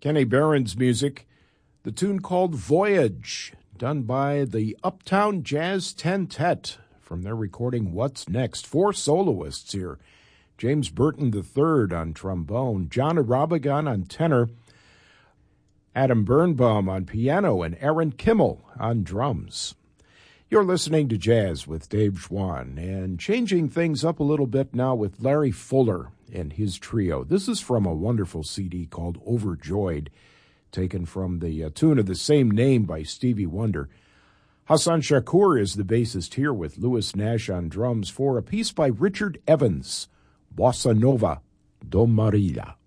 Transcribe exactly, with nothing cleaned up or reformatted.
Kenny Barron's music, the tune called Voyage, done by the Uptown Jazz Tentet from their recording What's Next. Four soloists here. James Burton the third on trombone, John Arabagan on tenor, Adam Birnbaum on piano, and Aaron Kimmel on drums. You're listening to Jazz with Dave Schwann, and changing things up a little bit now with Larry Fuller and his trio. This is from a wonderful C D called Overjoyed, taken from the uh, tune of the same name by Stevie Wonder. Hassan Shakur is the bassist here with Louis Nash on drums for a piece by Richard Evans, Bossa Nova do Maria.